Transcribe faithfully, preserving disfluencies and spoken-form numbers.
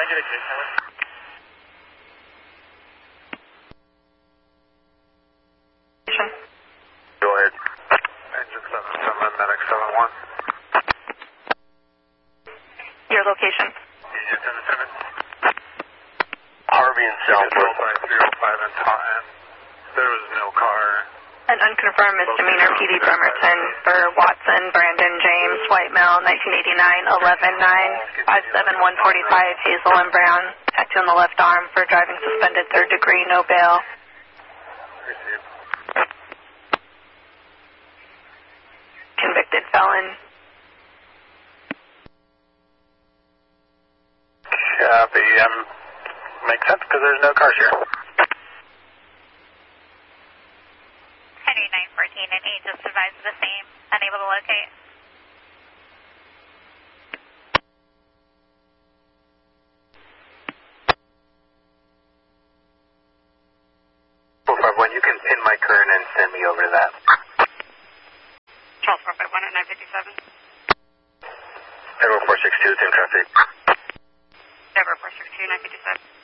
I get a case number? Go ahead. Engine seven seven, medic seven one. Your location? Engine seven seven. Harvey and Southwest. five zero five in Taunton. There was no car. An unconfirmed misdemeanor P D Bremerton for Watson, Brandon, James, White Male, nineteen eighty-nine, eleven nine, five seven one forty-five, Hazel and Brown. Tattoo on the left arm for driving suspended, third degree, no bail. Received. Convicted felon. Copy. Um, makes sense because there's no cars here. Heading nine fourteen and eight just advised the same. Unable to locate. four five one, you can pin my current and send me over to that. Charles four five one at nine fifty-seven. Aero four six two, same traffic. Ever four six two, nine fifty-seven.